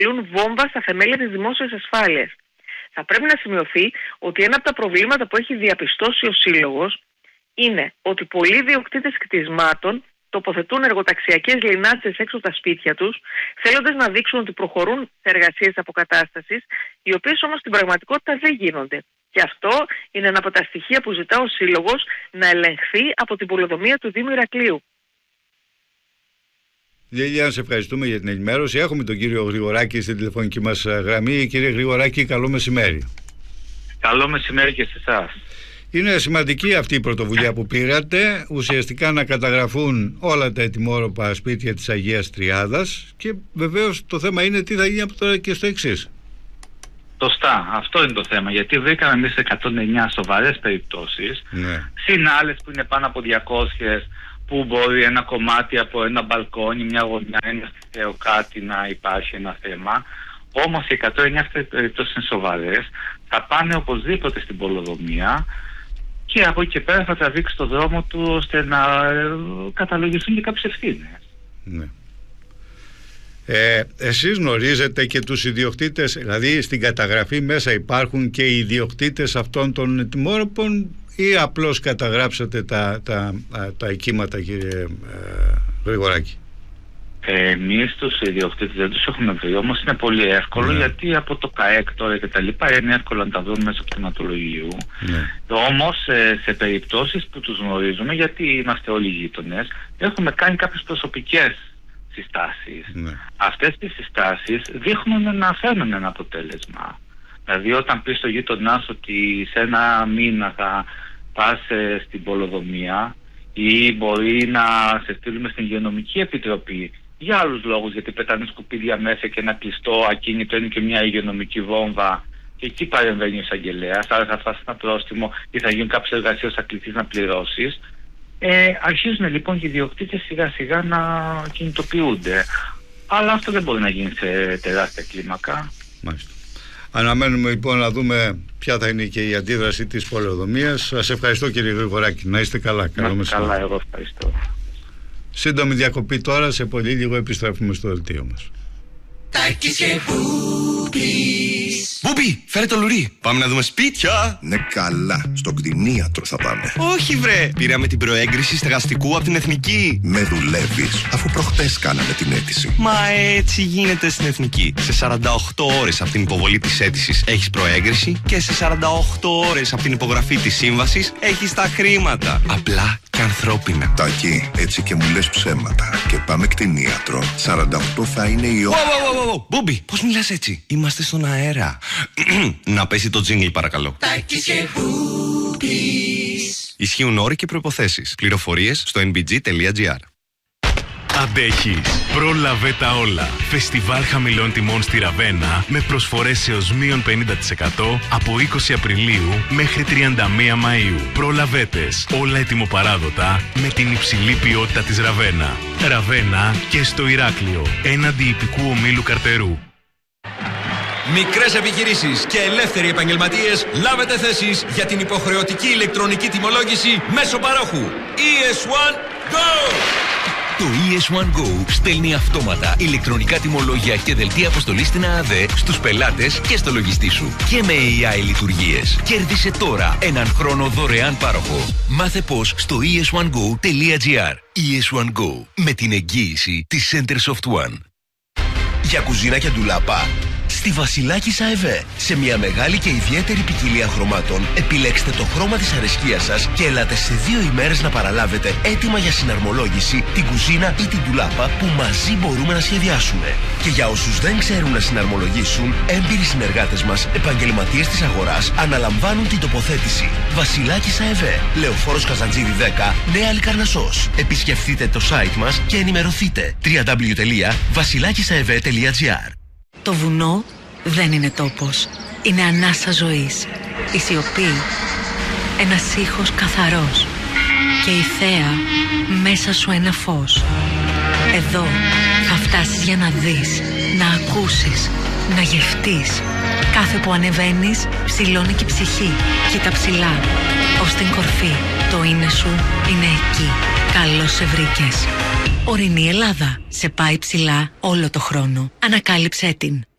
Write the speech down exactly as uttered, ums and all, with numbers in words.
αποτελούν βόμβα στα θεμέλια της δημόσιας ασφάλειας. Θα πρέπει να σημειωθεί ότι ένα από τα προβλήματα που έχει διαπιστώσει ο Σύλλογος είναι ότι πολλοί ιδιοκτήτες κτισμάτων τοποθετούν εργοταξιακές λινάτσες έξω από τα σπίτια τους, θέλοντας να δείξουν ότι προχωρούν σε εργασίες αποκατάστασης, οι οποίες όμως στην πραγματικότητα δεν γίνονται. Και αυτό είναι ένα από τα στοιχεία που ζητά ο Σύλλογος να ελεγχθεί από την πολεοδομία του Δήμου Ηρακλείου. Λίλια, σε ευχαριστούμε για την ενημέρωση. Έχουμε τον κύριο Γρηγοράκη στην τηλεφωνική μας γραμμή. Κύριε Γρηγοράκη, καλό μεσημέρι. Καλό μεσημέρι και σε εσάς. Είναι σημαντική αυτή η πρωτοβουλία που πήρατε, ουσιαστικά να καταγραφούν όλα τα ετοιμόρροπα σπίτια της Αγίας Τριάδας, και βεβαίως το θέμα είναι τι θα γίνει από τώρα και στο εξής. Σωστά, αυτό είναι το θέμα, γιατί βρήκαμε εμείς εκατόν εννιά σοβαρές περιπτώσεις, ναι. Συν άλλες που είναι πάνω από διακόσιες, που μπορεί ένα κομμάτι από ένα μπαλκόνι, μια γωνιά, ένα στοιχείο κάτι να υπάρχει ένα θέμα. Όμως οι εκατόν εννιά περιπτώσεις είναι σοβαρές, θα πάνε οπωσδήποτε στην πολεοδομία και από εκεί και πέρα θα τραβήξει το δρόμο του ώστε να καταλογιστούν και κάποιες ευθύνες. Ναι. Ε, εσείς γνωρίζετε και τους ιδιοκτήτες, δηλαδή στην καταγραφή μέσα υπάρχουν και οι ιδιοκτήτες αυτών των ετοιμόρροπων, ή απλώς καταγράψατε τα, τα, τα, τα οικήματα, κύριε ε, Γρηγοράκη? Εμείς τους ιδιοκτήτες δεν τους έχουμε βρει, όμως είναι πολύ εύκολο, ναι. Γιατί από το ΚΑΕΚ τώρα και τα λοιπά είναι εύκολο να τα βρουν μέσω κτηματολογίου. Ναι. Όμως σε, σε περιπτώσεις που τους γνωρίζουμε, γιατί είμαστε όλοι γείτονες, έχουμε κάνει κάποιες προσωπικές συστάσεις. Ναι. Αυτές τις συστάσεις δείχνουν να φέρνουν ένα αποτέλεσμα. Δηλαδή όταν πεις στο γείτονά σου ότι σε ένα μήνα θα πας στην πολεοδομία ή μπορεί να σε στείλουμε στην Υγειονομική Επιτροπή για άλλους λόγους, γιατί πετάνε σκουπίδια μέσα και ένα κλειστό ακίνητο είναι και μια υγειονομική βόμβα και εκεί παρεμβαίνει ο εισαγγελέας, άρα θα φτάσει ένα πρόστιμο ή θα γίνουν κάποιες εργασίες, θα κληθείς να πληρώσεις. Ε, αρχίζουν λοιπόν και οι ιδιοκτήτες σιγά σιγά να κινητοποιούνται. Αλλά αυτό δεν μπορεί να γίνει σε τεράστια κλίμακα. Μάλιστα. Αναμένουμε λοιπόν να δούμε ποια θα είναι και η αντίδραση της πολεοδομίας. Σας ευχαριστώ, κύριε Γρηγοράκη. Να είστε καλά. Καλό μεσημέρι. Καλά, εγώ ευχαριστώ. Σύντομη διακοπή τώρα, σε πολύ λίγο επιστρέφουμε στο δελτίο μας. Μπούμπι, φέρε το λουρί. Πάμε να δούμε σπίτια. Ναι, καλά. Στο κτηνίατρο θα πάμε. Όχι, βρε. Πήραμε την προέγκριση στεγαστικού από την Εθνική. Με δουλεύεις, αφού προχτές κάναμε την αίτηση. Μα έτσι γίνεται στην Εθνική. Σε σαράντα οκτώ ώρες από την υποβολή της αίτησης έχεις προέγκριση και σε σαράντα οκτώ ώρες από την υπογραφή της σύμβασης έχεις τα χρήματα. Απλά και ανθρώπινα. Τάκη, έτσι και μου λες ψέματα. Και πάμε κτηνίατρο. σαράντα οκτώ θα είναι η ώρα. Μπούμπι, πώς μιλάς έτσι? Είμαστε στον αέρα. Να πέσει το τζίνγκλ, παρακαλώ. Ισχύουν όροι και προϋποθέσεις. Πληροφορίες στο εν μπι τζι τελεία τζι άρ. Αντέχεις. Πρόλαβε τα όλα. Φεστιβάλ χαμηλών τιμών στη Ραβένα με προσφορές έως μείον πενήντα τοις εκατό από είκοσι Απριλίου μέχρι τριάντα μία Μαΐου. Προλαβέτες. Όλα ετοιμοπαράδοτα με την υψηλή ποιότητα της Ραβένα. Ραβένα και στο Ηράκλειο. Έναντι ιππικού ομίλου Καρτερού. Μικρές επιχειρήσεις και ελεύθεροι επαγγελματίες, λάβετε θέσεις για την υποχρεωτική ηλεκτρονική τιμολόγηση μέσω παρόχου. ι ες ουάν Go! Το ι ες ουάν Go στέλνει αυτόματα ηλεκτρονικά τιμολόγια και δελτία αποστολής στην ΑΑΔΕ στους πελάτες και στο λογιστή σου. Και με έι άι λειτουργίες. Κέρδισε τώρα έναν χρόνο δωρεάν πάροχο. Μάθε πώς στο ι ες ουάν γκο τελεία τζι άρ. ι ες ουάν Go, με την εγγύηση της Centersoft One. Για κουζίνα και ντουλάπα, στη Βασιλάκης ΑΕΒ. Σε μια μεγάλη και ιδιαίτερη ποικιλία χρωμάτων, επιλέξτε το χρώμα της αρεσκίας σας και ελάτε σε δύο ημέρες να παραλάβετε έτοιμα για συναρμολόγηση την κουζίνα ή την ντουλάπα που μαζί μπορούμε να σχεδιάσουμε. Και για όσους δεν ξέρουν να συναρμολογήσουν, έμπειροι συνεργάτες μας, επαγγελματίες της αγοράς, αναλαμβάνουν την τοποθέτηση. Βασιλάκης ΑΕΒ. Λεωφόρος Καζαντζίδη δέκα, Νέα Λικαρνασσός. Επισκεφτείτε το site μας και ενημερωθείτε. double-u double-u double-u τελεία βασιλάκισαεβ τελεία τζι άρ. Το βουνό δεν είναι τόπος. Είναι ανάσα ζωής. Η σιωπή. Ένας ήχος καθαρός. Και η θέα μέσα σου ένα φως. Εδώ θα φτάσεις για να δεις, να ακούσεις, να γευτείς. Κάθε που ανεβαίνεις ψηλώνει και η ψυχή. Κοίτα ψηλά. Ως την κορφή. Το είναι σου είναι εκεί. Καλώς σε βρήκες. Ορεινή Ελλάδα. Σε πάει ψηλά όλο το χρόνο. Ανακάλυψέ την.